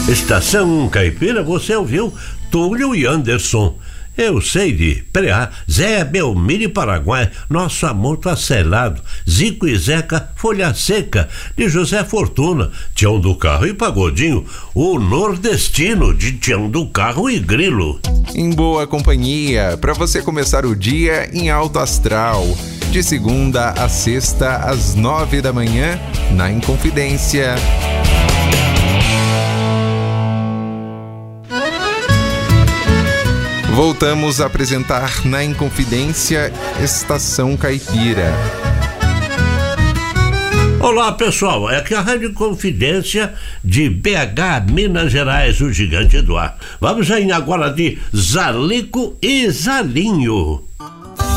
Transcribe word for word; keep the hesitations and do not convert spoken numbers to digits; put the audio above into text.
Estação Caipira, você ouviu Túlio e Anderson. Eu sei de Preá, Zé Belmiro e Paraguai, Nosso Amor Tá Selado, Zico e Zeca, Folha Seca, de José Fortuna, Tião do Carro e Pagodinho, o Nordestino, de Tião do Carro e Grilo. Em boa companhia, para você começar o dia em alto astral, de segunda a sexta às nove da manhã, na Inconfidência. Voltamos a apresentar na Inconfidência Estação Caipira. Olá pessoal, é aqui a Rádio Confidência de B H, Minas Gerais, o gigante do ar. Vamos aí agora de Zalico e Zalinho.